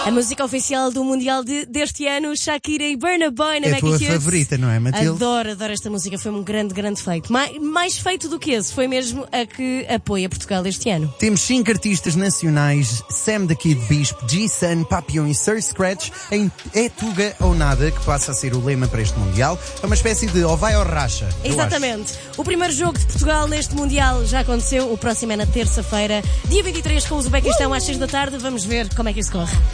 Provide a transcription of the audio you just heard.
A música oficial do Mundial deste ano, Shakira e Burna Boy na É a Mega tua Hits. favorita, não é, Matilde? Adoro esta música, foi um grande feito. Mais feito do que esse, foi mesmo a que apoia Portugal este ano. Temos 5 artistas nacionais: Sam da Kid Bispo, G-Sun, Papillon e Sir Scratch, em É Tuga ou Nada, que passa a ser o lema para este Mundial. É uma espécie de ou vai ou racha. Exatamente. O primeiro jogo de Portugal neste Mundial já aconteceu, o próximo é na terça-feira, dia 23, com o Uzbequistão às 6 da tarde. Vamos ver como é que isso corre.